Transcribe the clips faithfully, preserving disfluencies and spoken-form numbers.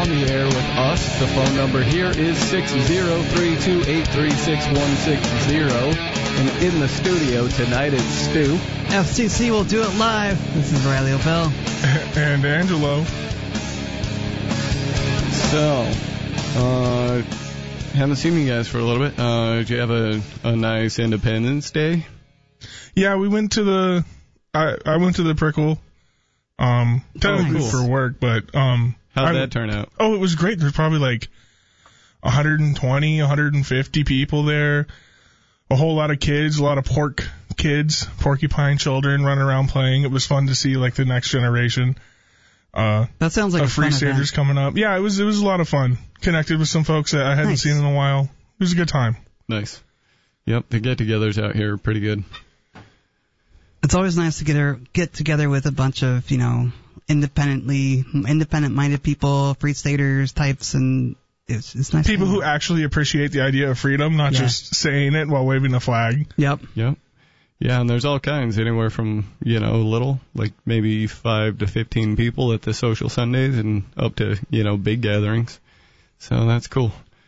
on the air with us. The phone number here is six zero three two eight three six one six zero. And in the studio tonight, it's Stu. F C C will do it live. This is Riley Opel. And Angelo. So, uh, haven't seen you guys for a little bit. Uh, did you have a, a nice Independence Day? Yeah, we went to the, I, I went to the Prickle, um, technically cool. for work, but, um. How'd I, that turn out? Oh, it was great. There's probably like one hundred twenty, one hundred fifty people there. A whole lot of kids, a lot of pork kids, porcupine children running around playing. It was fun to see like the next generation. Uh, that sounds like of a Free fun Staters event. coming up. Yeah, it was, it was a lot of fun. Connected with some folks that I hadn't Nice. seen in a while. It was a good time. Nice. Yep, the get-togethers out here are pretty good. It's always nice to get her, get together with a bunch of, you know, independently, independent-minded people, free staters types, and it's, it's nice. People to who actually appreciate the idea of freedom, not Yeah. just saying it while waving a flag. Yep. Yep. Yeah, and there's all kinds, anywhere from, you know, little, like maybe five to fifteen people at the social Sundays and up to, you know, big gatherings. So that's cool.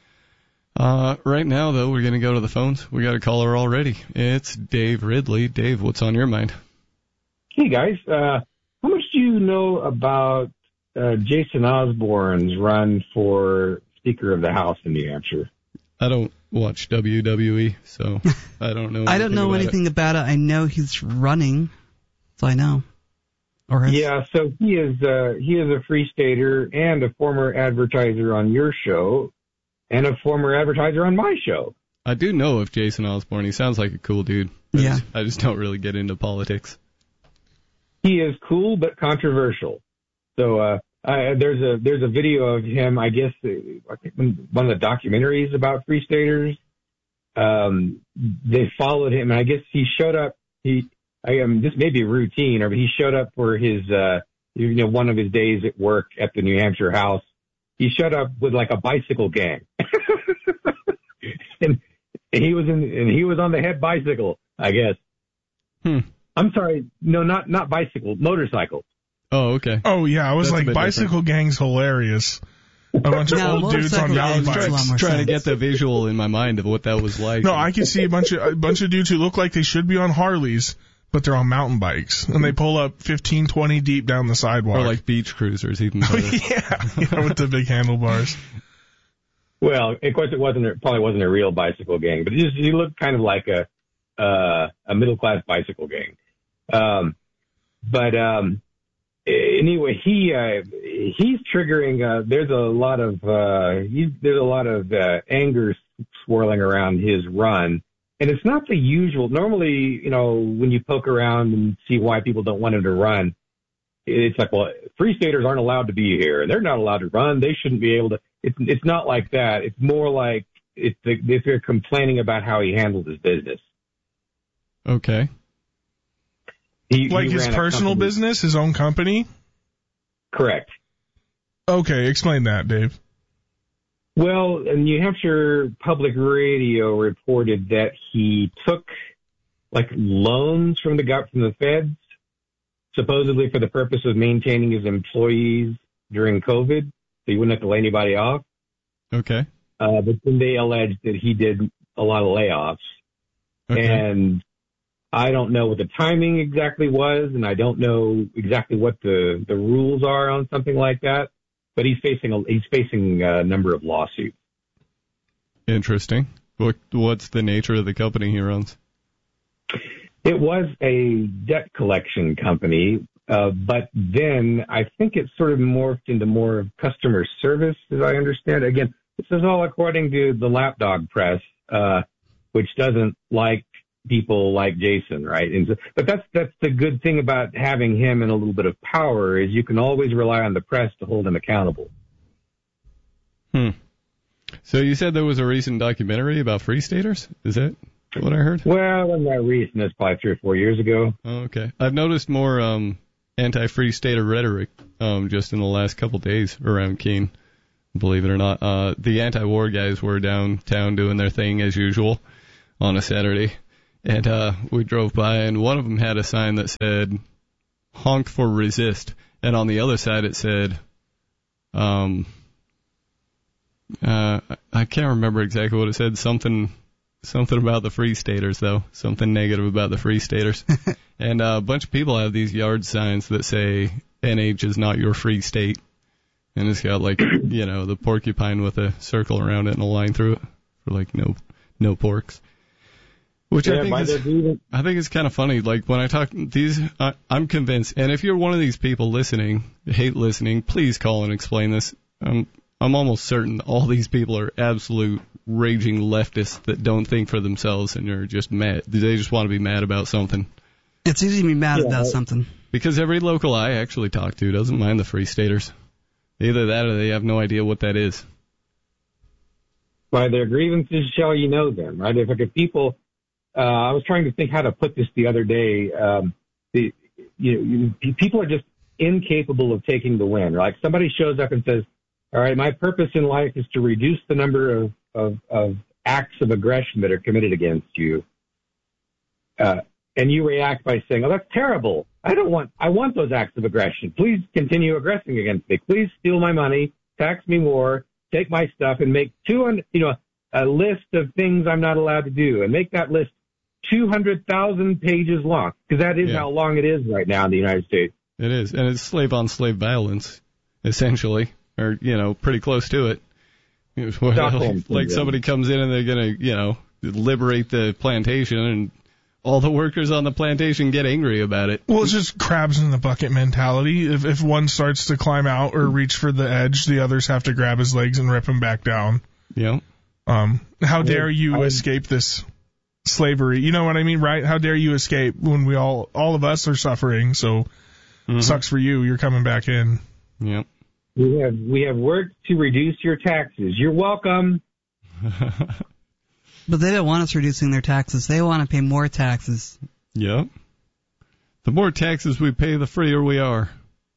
Uh, right now, though, we're going to go to the phones. We got a caller already. It's Dave Ridley. Dave, what's on your mind? Hey, guys. Uh, how much do you know about uh, Jason Osborne's run for Speaker of the House in New Hampshire? I don't watch W W E, so I don't know. I don't know about anything it. about it. I know he's running, so I know. Or Yeah, so he is uh, he is a Free Stater and a former advertiser on your show and a former advertiser on my show. I do know of Jason Osborne. He sounds like a cool dude. I Yeah. Just, I just don't really get into politics. He is cool but controversial. So uh, I, there's a there's a video of him, I guess, uh, I think one of the documentaries about Free Staters. Um, they followed him, and I guess he showed up. He, I am this may be routine, or he showed up for his, uh, you know, one of his days at work at the New Hampshire House. He showed up with like a bicycle gang, and, and he was in, and he was on the head bicycle, I guess. Hmm. I'm sorry, no, not not bicycle, motorcycle. Oh, okay. Oh, yeah, I was That's a like, bit bicycle gang's hilarious. A bunch of No, old dudes on motorcycle mountain gang makes a bikes. lot more Trying to sense. get the visual in my mind of what that was like. No, I can see a bunch of a bunch of dudes who look like they should be on Harleys, but they're on mountain bikes, and they pull up fifteen, twenty deep down the sidewalk. Or like beach cruisers, even better. yeah, yeah, with the big handlebars. Well, of course, it wasn't it probably wasn't a real bicycle gang, but it just he looked kind of like a uh, a middle class bicycle gang. Um, but um, anyway, he uh, he's triggering. Uh, there's a lot of uh, he's, there's a lot of uh, anger swirling around his run, and it's not the usual. Normally, you know, when you poke around and see why people don't want him to run, it's like, well, Free Staters aren't allowed to be here, and they're not allowed to run. They shouldn't be able to. It's it's not like that. It's more like it's the, if they're complaining about how he handled his business. Okay. He, Like he his ran a personal company. business, his own company? Correct. Okay, explain that, Dave. Well, New Hampshire Public Radio reported that he took like loans from the gov- from the feds, supposedly for the purpose of maintaining his employees during COVID, so he wouldn't have to lay anybody off. Okay. Uh, but then they alleged that he did a lot of layoffs. Okay. And I don't know what the timing exactly was, and I don't know exactly what the, the rules are on something like that. But he's facing a, he's facing a number of lawsuits. Interesting. What What's the nature of the company he runs? It was a debt collection company, uh, but then I think it sort of morphed into more of customer service, as I understand it. Again, this is all according to the lapdog press, uh, which doesn't like people like Jason, right? And so, but that's that's the good thing about having him and a little bit of power is you can always rely on the press to hold him accountable. Hmm. So you said there was a recent documentary about Free Staters? Is that what I heard? Well, wasn't that recent? That's probably three or four years ago. Oh, okay. I've noticed more um, anti-Free Stater rhetoric um, just in the last couple days around Keene, believe it or not. Uh, the anti-war guys were downtown doing their thing as usual on a Saturday. And uh, we drove by, and one of them had a sign that said, honk for resist. And on the other side it said, um, Uh, I can't remember exactly what it said. Something, something about the Free Staters, though. Something negative about the Free Staters. And uh, a bunch of people have these yard signs that say N H is not your free state. And it's got, like, you know, the porcupine with a circle around it and a line through it for, like, no no porks. Which yeah, I think is, I think it's kind of funny. Like, when I talk these, I, I'm convinced. And if you're one of these people listening, hate listening, please call and explain this. Um, I'm almost certain all these people are absolute raging leftists that don't think for themselves and are just mad. They just want to be mad about something. It's easy to be mad yeah, about something. Because every local I actually talk to doesn't mind the Free Staters. Either that or they have no idea what that is. By their grievances shall you know them, right? If, like, if people, uh, I was trying to think how to put this the other day. Um, the, you, you, people are just incapable of taking the win. Like, somebody shows up and says, all right, my purpose in life is to reduce the number of, of, of acts of aggression that are committed against you. Uh, and you react by saying, oh, that's terrible. I don't want, I want those acts of aggression. Please continue aggressing against me. Please steal my money, tax me more, take my stuff, and make two hundred, you know, a list of things I'm not allowed to do, and make that list two hundred thousand pages long, because that is yeah. how long it is right now in the United States. It is, and it's slave-on-slave violence, essentially. Or, you know, pretty close to it. It was, like, like somebody comes in and they're going to, you know, liberate the plantation, and all the workers on the plantation get angry about it. Well, it's just crabs in the bucket mentality. If if one starts to climb out or reach for the edge, the others have to grab his legs and rip him back down. Yeah. Um, how dare you I, escape this slavery? You know what I mean, right? How dare you escape when we all, all of us are suffering, so mm-hmm. sucks for you. You're coming back in. Yeah. We have we have worked to reduce your taxes. You're welcome. But they don't want us reducing their taxes. They want to pay more taxes. Yep. The more taxes we pay, the freer we are.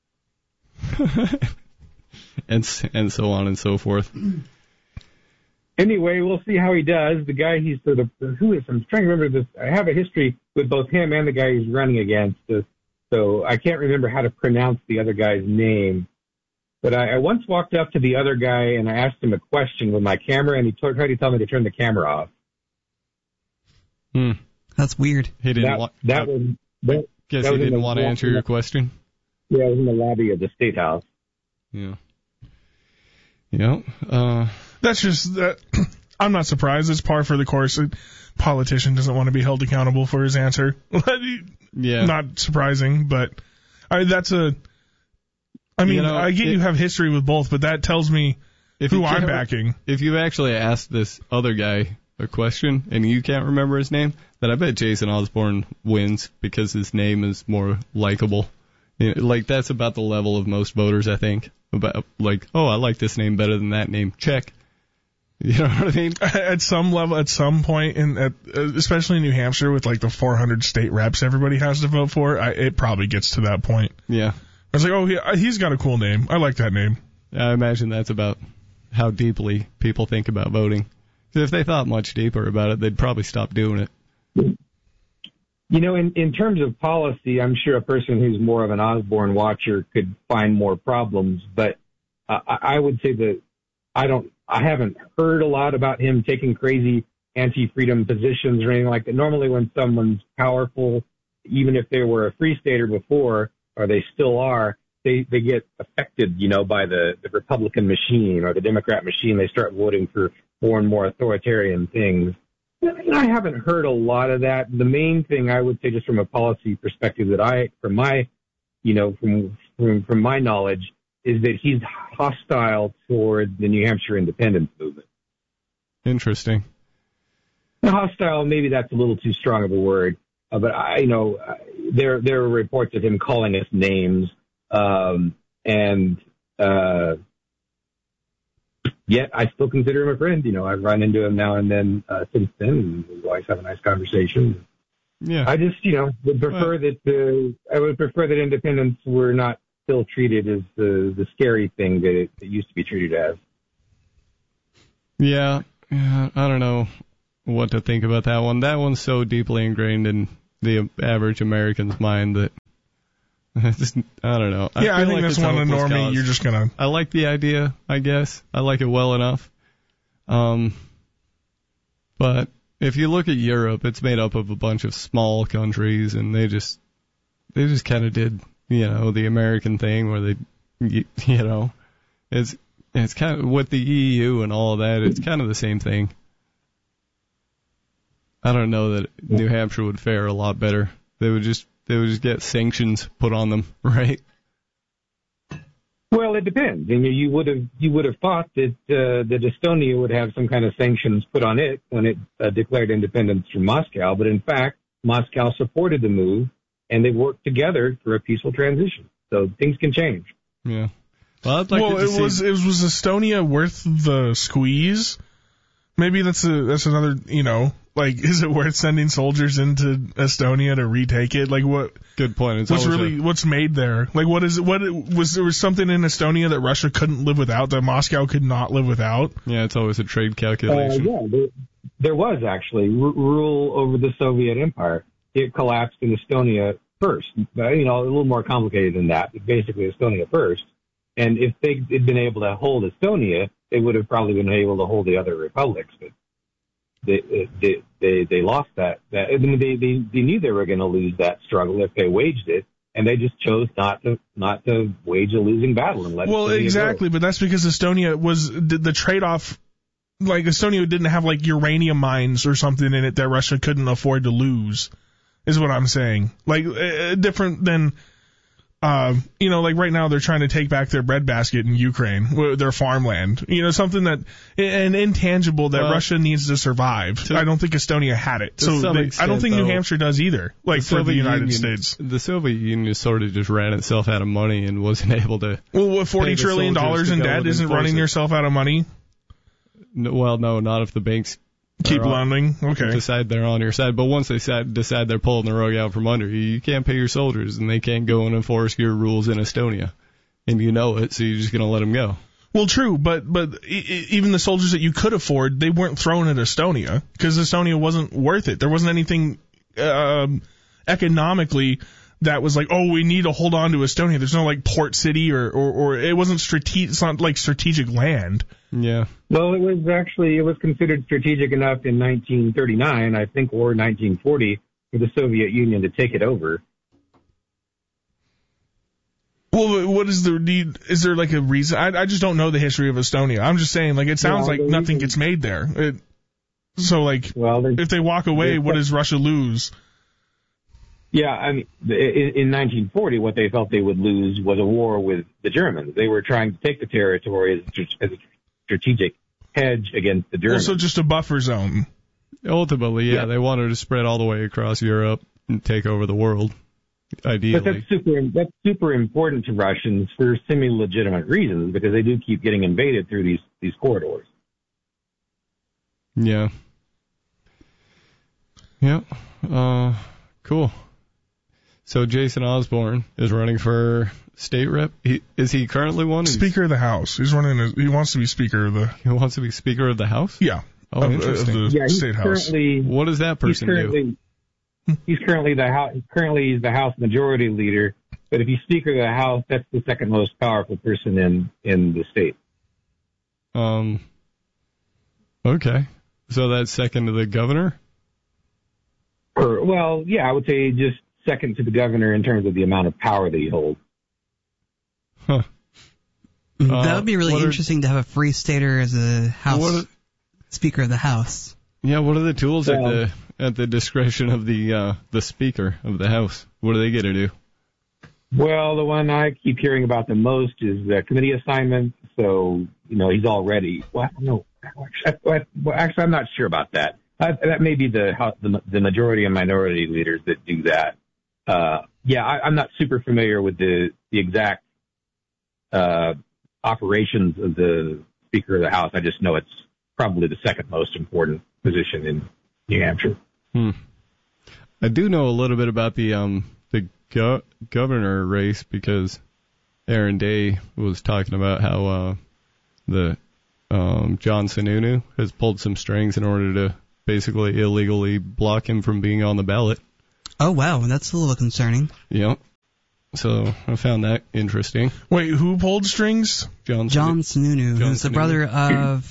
and and so on and so forth. Anyway, we'll see how he does. The guy he's sort of, who is, I'm trying to remember this. I have a history with both him and the guy he's running against. Uh, so I can't remember how to pronounce the other guy's name. But I, I once walked up to the other guy and I asked him a question with my camera, and he t- tried to tell me to turn the camera off. Hmm. That's weird. He didn't that, want. That was. That, guess that he was didn't the, want to answer your question. Yeah, it was in the lobby of the State House. Yeah. Yeah. Uh, That's just that. I'm not surprised. It's par for the course. A politician doesn't want to be held accountable for his answer. yeah. Not surprising, but I, that's a. I mean, you know, I get it, you have history with both, but that tells me if who I'm backing. If you actually asked this other guy a question and you can't remember his name, then I bet Jason Osborne wins because his name is more likable. You know, like, that's about the level of most voters, I think. About like, oh, I like this name better than that name. Check. You know what I mean? At some level, at some point, in at, especially in New Hampshire with like the four hundred state reps everybody has to vote for, I, it probably gets to that point. Yeah. I was like, oh, he, he's got a cool name. I like that name. I imagine that's about how deeply people think about voting. Because if they thought much deeper about it, they'd probably stop doing it. You know, in, in terms of policy, I'm sure a person who's more of an Osborne watcher could find more problems. But uh, I, I would say that I don't, I haven't heard a lot about him taking crazy anti-freedom positions or anything like that. Normally, when someone's powerful, even if they were a free stater before, or they still are, they, they get affected, you know, by the, the Republican machine or the Democrat machine. They start voting for more and more authoritarian things. I haven't heard a lot of that. The main thing I would say, just from a policy perspective, that I, from my, you know, from from, from my knowledge, is that he's hostile toward the New Hampshire independence movement. Interesting. Hostile, maybe that's a little too strong of a word, uh, but I, you know, there there are reports of him calling us names, um, and uh, yet I still consider him a friend. You know, I've run into him now and then uh, since then, and we always have a nice conversation. Yeah. I just, you know, would prefer well, that uh, I would prefer that independents were not still treated as the the scary thing that it, it used to be treated as. Yeah, yeah, I don't know what to think about that one. That one's so deeply ingrained in the average American's mind that I just, I don't know. I yeah, I think like that's one of the normie. You're just gonna. I like the idea, I guess. I like it well enough, Um, but if you look at Europe, it's made up of a bunch of small countries, and they just they just kind of did, you know, the American thing where they, you, you know, it's it's kind of with the E U and all of that. It's kind of the same thing. I don't know that New Hampshire would fare a lot better. They would just they would just get sanctions put on them, right? Well, it depends. And you, you would have you would have thought that uh, that Estonia would have some kind of sanctions put on it when it uh, declared independence from Moscow. But in fact, Moscow supported the move, and they worked together for a peaceful transition. So things can change. Yeah. Well, I'd like well to it see... was it was Estonia worth the squeeze? Maybe that's a that's another, you know, like, is it worth sending soldiers into Estonia to retake it? Like, what? Good point. It's what's always really a- what's made there? Like, what is it? What was there was something in Estonia that Russia couldn't live without, that Moscow could not live without? Yeah, it's always a trade Uh, calculation. yeah, there, there was actually r- rule over the Soviet Empire. It collapsed in Estonia first. Uh, you know, a little more complicated than that, but basically Estonia first. And if they had been able to hold Estonia, they would have probably been able to hold the other republics. But they they they, they lost that. that I mean, they, they they knew they were going to lose that struggle if they waged it, and they just chose not to not to wage a losing battle and let. Well, Estonia exactly, go. but that's because Estonia was the, the trade-off. Like, Estonia didn't have like uranium mines or something in it that Russia couldn't afford to lose, is what I'm saying. Like, uh, different than. Uh, you know, like right now they're trying to take back their breadbasket in Ukraine, their farmland. You know, something that, an intangible that well, Russia needs to survive. To, I don't think Estonia had it. So they, extent, I don't think though, New Hampshire does either, like the for the United Union, States. The Soviet Union sort of just ran itself out of money and wasn't able to. Well, what, forty trillion dollars in debt isn't running it. yourself out of money? No, well, no, not if the banks Keep on, lending? Okay. decide they're on your side. But once they decide, decide they're pulling the rug out from under you, you can't pay your soldiers, and they can't go and enforce your rules in Estonia. And you know it, so you're just going to let them go. Well, true, but but e- e- even the soldiers that you could afford, they weren't thrown at Estonia because Estonia wasn't worth it. There wasn't anything um, economically that was like, oh, we need to hold on to Estonia. There's no like port city or or, or it wasn't strategic. It's not like strategic land. Yeah. Well, it was actually, it was considered strategic enough in nineteen thirty-nine, I think, or nineteen forty, for the Soviet Union to take it over. Well, what is the need? Is there like a reason? I, I just don't know the history of Estonia. I'm just saying, like, it sounds Yeah, like nothing gets made there. It, so, like, Well, there's- if they walk away, what does Russia lose? Yeah, I mean, in, in nineteen forty, what they felt they would lose was a war with the Germans. They were trying to take the territory as, as a strategic hedge against the Germans. Also, just a buffer zone. Ultimately, yeah, Yeah. they wanted to spread all the way across Europe and take over the world, ideally. But that's super, that's super important to Russians for semi-legitimate reasons, because they do keep getting invaded through these, these corridors. Yeah. Yeah. Uh, cool. So Jason Osborne is running for state rep. He, is he currently one? Speaker of the House. He's running. A, he wants to be Speaker of the. He wants to be Speaker of the House? Yeah. Oh, of, interesting. Of the Yeah, he's state house. currently, What does that he's person do? currently, he's currently the House, currently he's the House Majority Leader. But if he's Speaker of the House, that's the second most powerful person in, in the state. Um. Okay. So that's second to the governor? Or, well, yeah, I would say just second to the governor in terms of the amount of power that he holds. Huh. Uh, That would be really what are- interesting to have a free stater as a House What are- Speaker of the House. Yeah, what are the tools at Well- the at the discretion of the uh, the Speaker of the House? What do they get to do? Well, the one I keep hearing about the most is the committee assignment. So, you know, he's already, well, I don't know. Actually, well, actually I'm not sure about that. Uh, that may be the, House- the the majority and minority leaders that do that. Uh, yeah, I, I'm not super familiar with the, the exact uh, operations of the Speaker of the House. I just know it's probably the second most important position in New Hampshire. Hmm. I do know a little bit about the um the go- governor race because Aaron Day was talking about how uh, the um, John Sununu has pulled some strings in order to basically illegally block him from being on the ballot. Oh, wow, that's a little concerning. Yep. So I found that interesting. Wait, who pulled strings? John. John Sununu, John who's the Sununu. brother of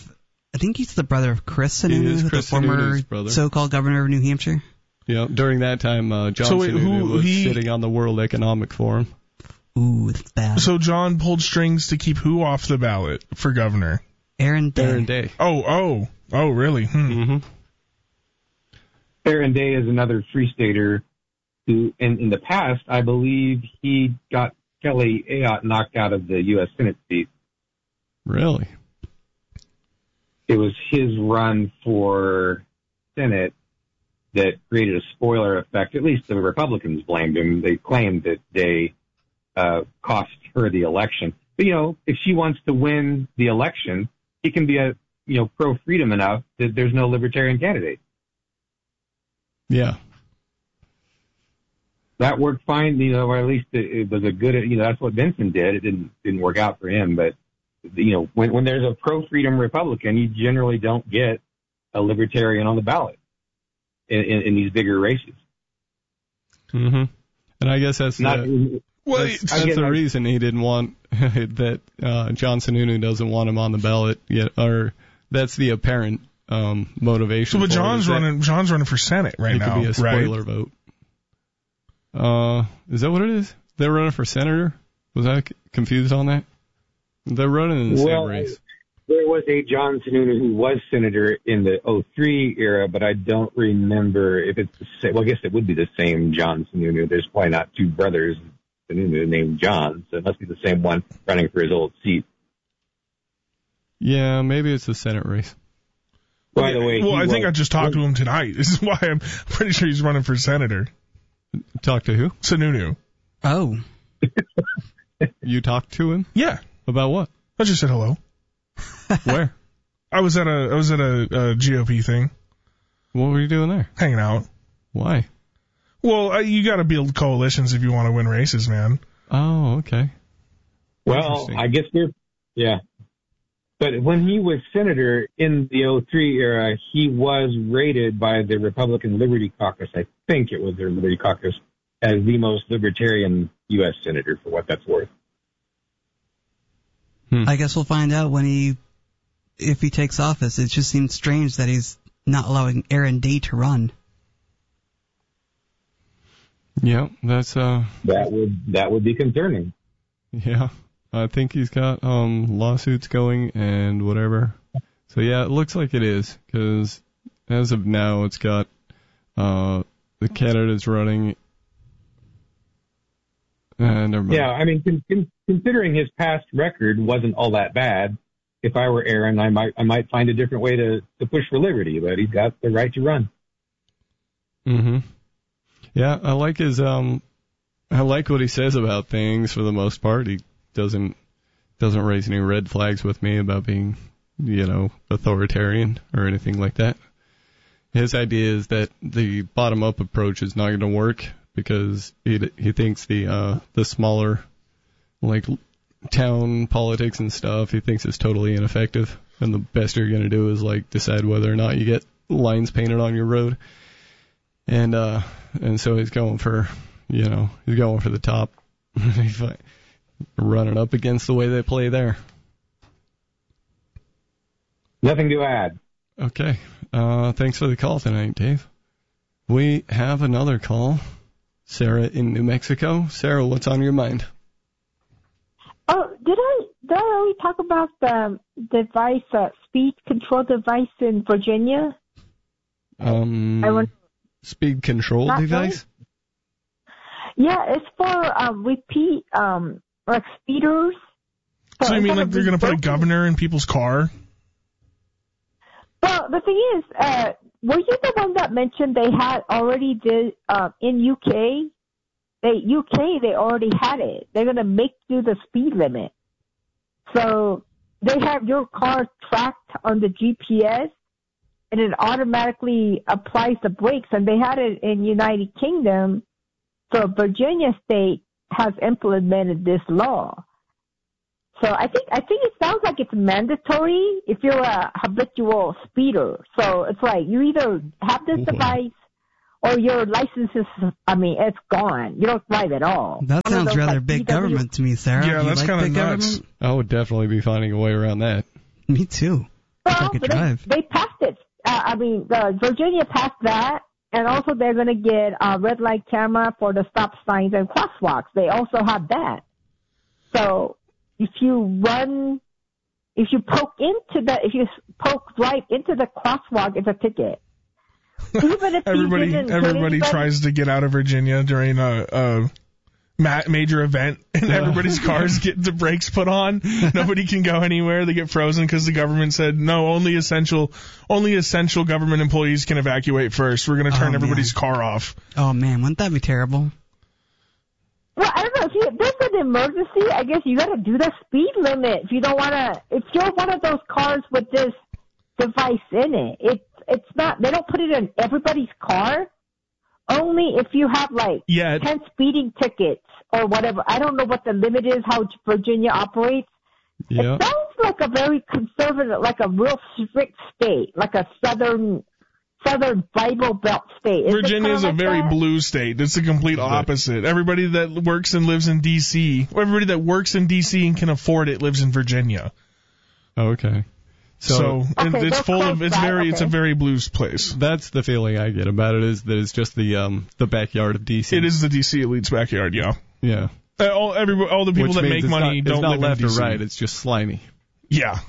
I think he's the brother of Chris He Sununu, is the Chris former Sununu's brother. so-called governor of New Hampshire. Yeah, during that time, uh, John So wait, Sununu who- was he- sitting on the World Economic Forum. Ooh, that's bad. So John pulled strings to keep who off the ballot for governor? Aaron Day. Aaron Day. Oh, oh, oh, really? Hmm. Mm-hmm. Aaron Day is another free stater who, in, in the past, I believe he got Kelly Ayotte knocked out of the U S Senate seat. Really? It was his run for Senate that created a spoiler effect. At least the Republicans blamed him. They claimed that Day uh, cost her the election. But, you know, if she wants to win the election, he can be a, you know, pro-freedom enough that there's no libertarian candidate. Yeah. That worked fine, you know, or at least it, it was a good, you know, that's what Vincent did. It didn't didn't work out for him, but you know, when when there's a pro-freedom Republican, you generally don't get a libertarian on the ballot in, in, in these bigger races. Mm-hmm. And I guess that's Not, the, Well, that's, it's- that's Again, the I- reason he didn't want that uh, John Sununu doesn't want him on the ballot yet, or that's the apparent um, motivation. So, but for it, John's is that running. John's running for Senate right It now, could be a spoiler right? vote. Uh, is that what it is? They're running for senator? Was I c- confused on that? They're running in the Well, same race. there was a John Sununu who was senator in the oh three era, but I don't remember if it's the same. Well, I guess it would be the same John Sununu. There's probably not two brothers Sununu named John, so it must be the same one running for his old seat. Yeah, maybe it's the Senate race. By the way, well, he I think was- I just talked to him tonight. This is why I'm pretty sure he's running for senator. Talk to who? Sununu. Oh, You talked to him? Yeah, About what? I just said hello. Where? I was at a I was at a, a G O P thing, What were you doing there? hanging out. Why? Well, uh, you got to build coalitions if you want to win races, man. Oh, okay. Well, Interesting. I guess they're, yeah. But when he was senator in the oh three era, he was rated by the Republican Liberty Caucus, I think it was their Liberty Caucus, as the most libertarian U S senator, for what that's worth. I guess we'll find out when he, if he takes office. It just seems strange that he's not allowing Aaron Day to run. Yeah, that's uh, That would that would be concerning. yeah. I think he's got um lawsuits going and whatever. So yeah, it looks like it is because as of now, it's got uh the candidates running. And never mind. Yeah, I mean, con- con- considering his past record wasn't all that bad, if I were Aaron, I might I might find a different way to, to push for liberty, but he's got the right to run. Mm-hmm. Yeah, I like his um, I like what he says about things for the most part. He doesn't doesn't raise any red flags with me about being, you know, authoritarian or anything like that. His idea is that the bottom up approach is not going to work because he he thinks the uh the smaller like town politics and stuff he thinks is totally ineffective, and the best you're going to do is like decide whether or not you get lines painted on your road. And uh, and so he's going for, you know, he's going for the top, he's like running up against the way they play there. Nothing to add. Okay, uh, thanks for the call tonight, Dave. We have another call, Sarah in New Mexico. Sarah, what's on your mind? Oh, did I did I already talk about the device, uh, speed control device in Virginia? Um, I want. speed control Not device? Yeah, it's for um, repeat um, like speeders. So you mean instead like of they're going to put a reversing- governor in people's car? Well, the thing is, uh, were you the one that mentioned they had already did uh, in U K? They U K they already had it. They're gonna make you the speed limit. So they have your car tracked on the G P S, and it automatically applies the brakes. And they had it in United Kingdom. So Virginia State has implemented this law. So I think I think it sounds like it's mandatory if you're a habitual speeder. So it's like you either have this device or your license is, I mean, it's gone. You don't drive at all. That One of sounds those, rather like, big B W government to me, Sarah. Yeah, Do you that's like kinda big nuts. government? I would definitely be finding a way around that. Me too. Well, I could but drive. They, they passed it. Uh, I mean, the Virginia passed that, and also they're going to get a red light camera for the stop signs and crosswalks. They also have that. So if you run, if you poke into the, if you poke right into the crosswalk, it's a ticket. Even if everybody, you didn't everybody anybody, tries to get out of Virginia during a, a ma- major event, and everybody's cars get the brakes put on. Nobody can go anywhere. They get frozen because the government said no. Only essential, only essential government employees can evacuate first. We're going to turn Oh, everybody's man. car off. Oh man, wouldn't that be terrible? Well, I don't know. If, you, if there's an emergency, I guess you got to do the speed limit. If you don't want to, if you're one of those cars with this device in it, it it's not. They don't put it in everybody's car. Only if you have like Yeah. ten speeding tickets or whatever. I don't know what the limit is. How Virginia operates. Yeah. It sounds like a very conservative, like a real strict state, like a southern. Southern Bible Belt state. Is Virginia is a like very that? blue state. It's the complete opposite. Everybody that works and lives in D C, everybody that works in D C and can afford it lives in Virginia. Okay. So, So, and Okay, it's they're full of, close it's by, very, it's a okay. very blue place. that's the feeling I get about it, is that it's just the um the backyard of D C. It is the D C elite's backyard, yeah. Yeah. Uh, all, every, all the people Which that means make it's money not, don't it's not live left in or D C. right. It's just slimy. Yeah.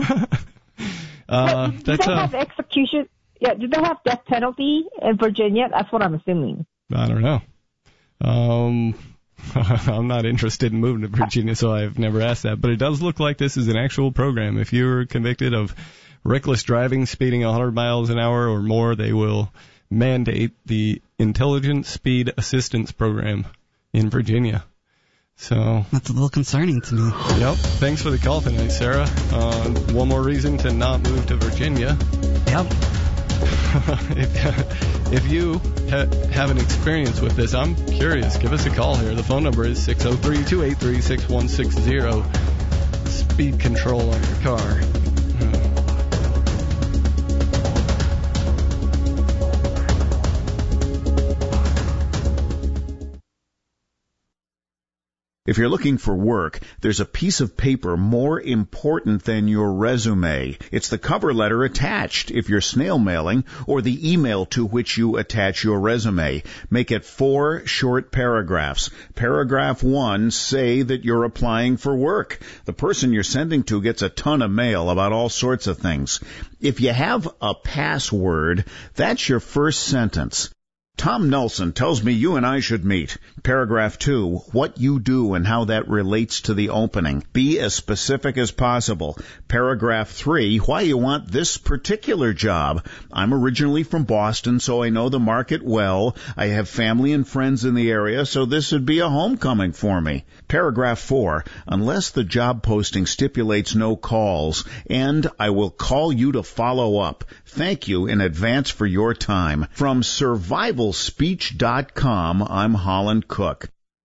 Uh, But do that's they uh, have execution? Yeah, do they have death penalty in Virginia? That's what I'm assuming. I don't know. Um, I'm not interested in moving to Virginia, so I've never asked that. But it does look like this is an actual program. If you're convicted of reckless driving, speeding one hundred miles an hour or more, they will mandate the Intelligent Speed Assistance Program in Virginia. So, That's a little concerning to me. yep. Thanks for the call tonight, Sarah. Uh, one more reason to not move to Virginia. Yep. if, if you ha- have an experience with this, I'm curious. Give us a call here. The phone number is six oh three, two eight three, six one six zero. Speed control on your car. If you're looking for work, there's a piece of paper more important than your resume. It's the cover letter attached if you're snail mailing, or the email to which you attach your resume. Make it four short paragraphs. Paragraph one, say that you're applying for work. The person you're sending to gets a ton of mail about all sorts of things. If you have a password, that's your first sentence. Tom Nelson tells me you and I should meet. Paragraph two, what you do and how that relates to the opening. Be as specific as possible. Paragraph three, why you want this particular job. I'm originally from Boston, so I know the market well. I have family and friends in the area, so this would be a homecoming for me. Paragraph four, unless the job posting stipulates no calls, and I will call you to follow up. Thank you in advance for your time. From survival speech dot com, I'm Holland Cook.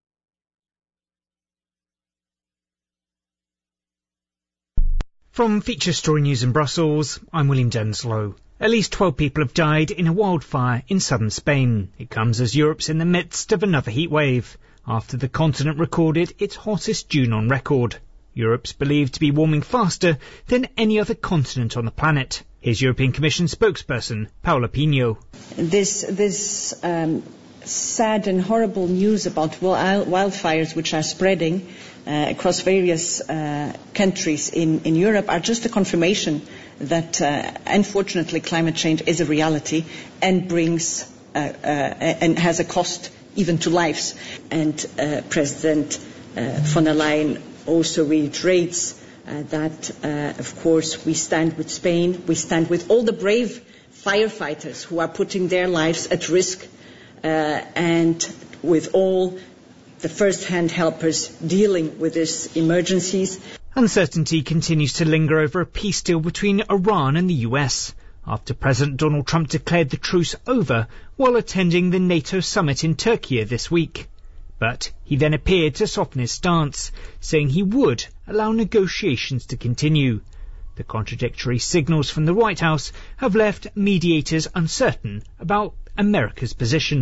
From Feature Story News in Brussels, I'm William Denslow. At least twelve people have died in a wildfire in southern Spain. It comes as Europe's in the midst of another heatwave, after the continent recorded its hottest June on record. Europe's believed to be warming faster than any other continent on the planet. Here's European Commission spokesperson Paula Pinho. This, this um, sad and horrible news about wildfires which are spreading uh, across various uh, countries in, in Europe are just a confirmation that, uh, unfortunately, climate change is a reality and brings uh, uh, and has a cost even to lives. And uh, President uh, von der Leyen also reiterates uh, that, uh, of course, we stand with Spain, we stand with all the brave firefighters who are putting their lives at risk, uh, and with all the first-hand helpers dealing with these emergencies. Uncertainty continues to linger over a peace deal between Iran and the U S after President Donald Trump declared the truce over while attending the NATO summit in Turkey this week. But he then appeared to soften his stance, saying he would allow negotiations to continue. The contradictory signals from the White House have left mediators uncertain about America's position.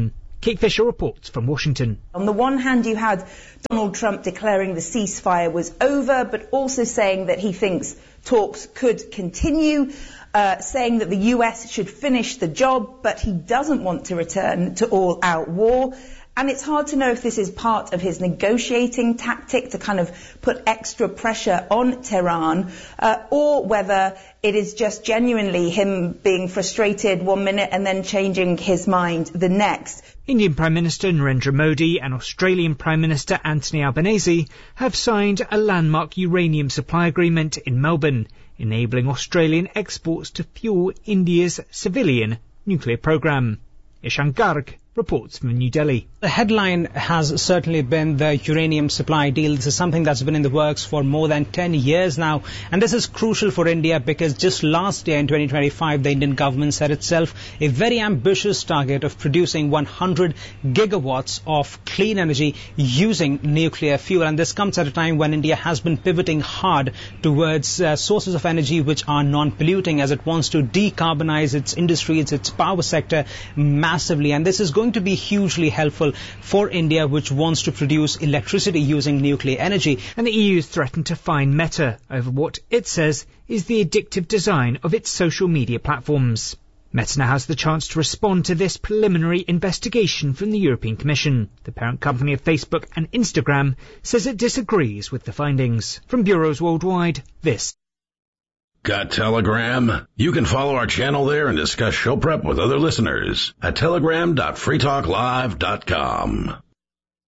Kate Fisher reports from Washington. On the one hand, you had Donald Trump declaring the ceasefire was over, but also saying that he thinks talks could continue, uh, saying that the U S should finish the job, but he doesn't want to return to all-out war. And it's hard to know if this is part of his negotiating tactic to kind of put extra pressure on Tehran, uh, or whether it is just genuinely him being frustrated one minute and then changing his mind the next. Indian Prime Minister Narendra Modi and Australian Prime Minister Anthony Albanese have signed a landmark uranium supply agreement in Melbourne, enabling Australian exports to fuel India's civilian nuclear program. Ishan Garg reports from New Delhi. The headline has certainly been the uranium supply deal. This is something that's been in the works for more than ten years now. And this is crucial for India because just last year in twenty twenty-five, the Indian government set itself a very ambitious target of producing one hundred gigawatts of clean energy using nuclear fuel. And this comes at a time when India has been pivoting hard towards uh, sources of energy which are non-polluting as it wants to decarbonize its industries, its power sector massively. And this is going to be hugely helpful for India, which wants to produce electricity using nuclear energy. And the E U's threatened to fine Meta over what it says is the addictive design of its social media platforms. Meta now has the chance to respond to this preliminary investigation from the European Commission. The parent company of Facebook and Instagram says it disagrees with the findings. From bureaus worldwide, this. Got Telegram? You can follow our channel there and discuss show prep with other listeners at telegram dot free talk live dot com.